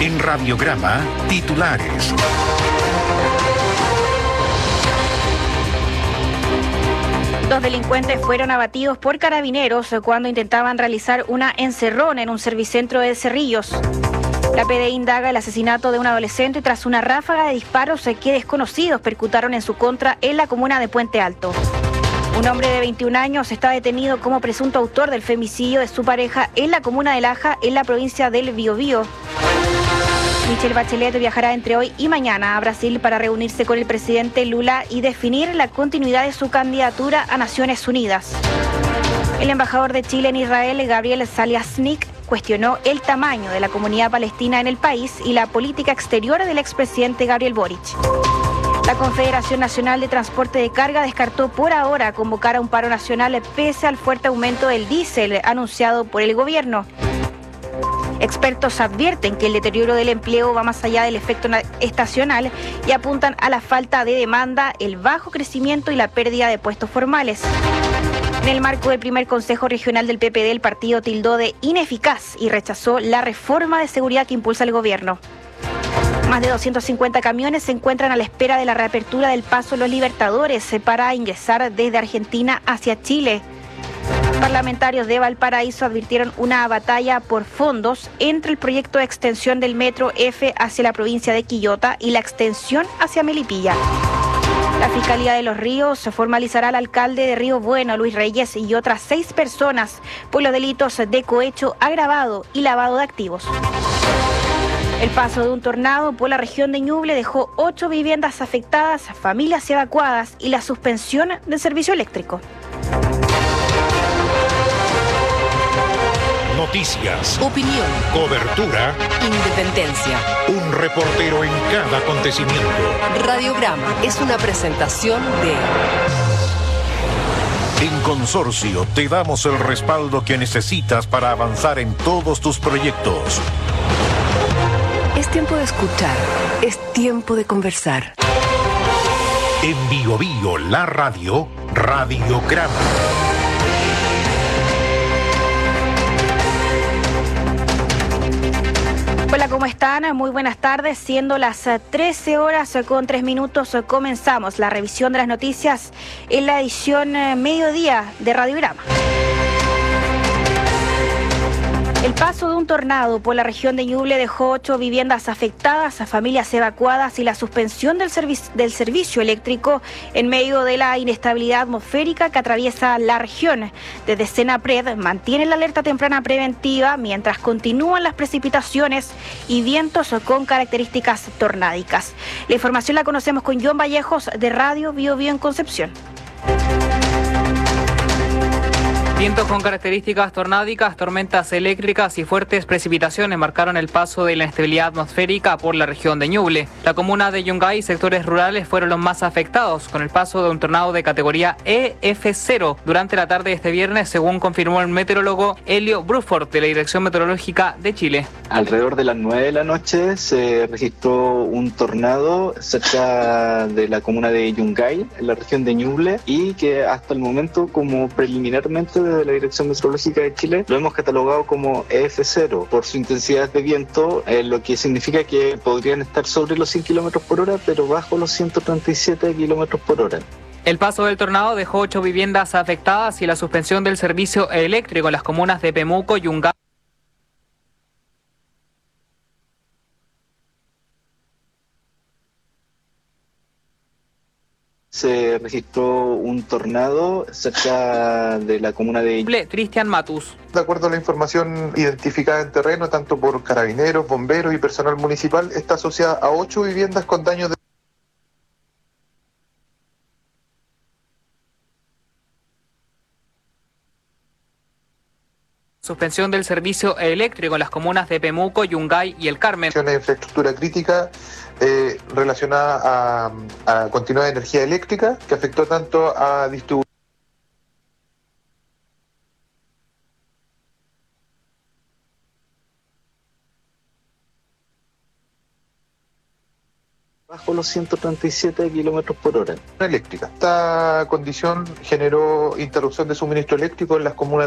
En Radiograma, titulares. Dos delincuentes fueron abatidos por carabineros cuando intentaban realizar una encerrona en un servicentro de Cerrillos. La PDI indaga el asesinato de un adolescente tras una ráfaga de disparos que desconocidos percutaron en su contra en la comuna de Puente Alto. Un hombre de 21 años está detenido como presunto autor del femicidio de su pareja en la comuna de Laja, en la provincia del Biobío. Michelle Bachelet viajará entre hoy y mañana a Brasil para reunirse con el presidente Lula y definir la continuidad de su candidatura a Naciones Unidas. El embajador de Chile en Israel, Gabriel Saliasnik, cuestionó el tamaño de la comunidad palestina en el país y la política exterior del expresidente Gabriel Boric. La Confederación Nacional de Transporte de Carga descartó por ahora convocar a un paro nacional pese al fuerte aumento del diésel anunciado por el gobierno. Expertos advierten que el deterioro del empleo va más allá del efecto estacional y apuntan a la falta de demanda, el bajo crecimiento y la pérdida de puestos formales. En el marco del primer Consejo Regional del PPD, el partido tildó de ineficaz y rechazó la reforma de seguridad que impulsa el gobierno. Más de 250 camiones se encuentran a la espera de la reapertura del paso Los Libertadores para ingresar desde Argentina hacia Chile. Parlamentarios de Valparaíso advirtieron una batalla por fondos entre el proyecto de extensión del Metro F hacia la provincia de Quillota y la extensión hacia Melipilla. La Fiscalía de Los Ríos formalizará al alcalde de Río Bueno, Luis Reyes, y otras 6 personas por los delitos de cohecho agravado y lavado de activos. El paso de un tornado por la región de Ñuble dejó 8 viviendas afectadas, familias evacuadas y la suspensión del servicio eléctrico. Noticias, opinión, cobertura, independencia. Un reportero en cada acontecimiento. Radiograma es una presentación de... En Consorcio te damos el respaldo que necesitas para avanzar en todos tus proyectos. Es tiempo de escuchar, es tiempo de conversar. En Biobío, la radio, Radiograma. Hola, ¿cómo están? Muy buenas tardes. Siendo las 13 horas con 3 minutos, comenzamos la revisión de las noticias en la edición mediodía de Radiograma. El paso de un tornado por la región de Ñuble dejó 8 viviendas afectadas, a familias evacuadas y la suspensión del servicio eléctrico en medio de la inestabilidad atmosférica que atraviesa la región. Desde Senapred mantiene la alerta temprana preventiva mientras continúan las precipitaciones y vientos con características tornádicas. La información la conocemos con John Vallejos de Radio Biobío en Concepción. Vientos con características tornádicas, tormentas eléctricas y fuertes precipitaciones marcaron el paso de la inestabilidad atmosférica por la región de Ñuble. La comuna de Yungay y sectores rurales fueron los más afectados, con el paso de un tornado de categoría EF0 durante la tarde de este viernes, según confirmó el meteorólogo Helio Bruford de la Dirección Meteorológica de Chile. Alrededor de las 9 de la noche se registró un tornado cerca de la comuna de Yungay, en la región de Ñuble, y que hasta el momento, como preliminarmente de la Dirección Meteorológica de Chile, lo hemos catalogado como EF0 por su intensidad de viento, lo que significa que podrían estar sobre los 100 km por hora, pero bajo los 137 km por hora. El paso del tornado dejó 8 viviendas afectadas y la suspensión del servicio eléctrico en las comunas de Pemuco, Yungay. Se registró un tornado cerca de la comuna de Cristian Matus. De acuerdo a la información identificada en terreno, tanto por carabineros, bomberos y personal municipal, está asociada a 8 viviendas con daños de... Suspensión del servicio eléctrico en las comunas de Pemuco, Yungay y El Carmen. Infraestructura crítica relacionada a continuidad de energía eléctrica, que afectó tanto a distribución. bajo los 137 km por hora. Eléctrica. Esta condición generó interrupción de suministro eléctrico en las comunas